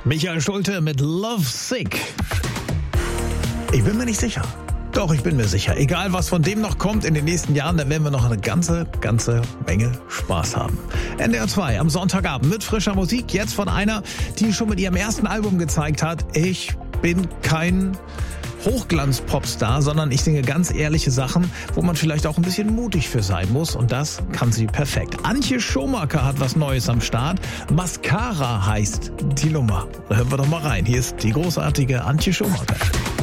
Michael Schulte mit Love Sick. Ich bin mir nicht sicher. Doch, ich bin mir sicher. Egal, was von dem noch kommt in den nächsten Jahren, da werden wir noch eine ganze Menge Spaß haben. NDR 2 am Sonntagabend mit frischer Musik. Jetzt von einer, die schon mit ihrem ersten Album gezeigt hat, ich bin kein Hochglanz-Popstar, sondern ich singe ganz ehrliche Sachen, wo man vielleicht auch ein bisschen mutig für sein muss. Und das kann sie perfekt. Antje Schumacher hat was Neues am Start. Mascara heißt die Nummer. Da hören wir doch mal rein. Hier ist die großartige Antje Schumacher.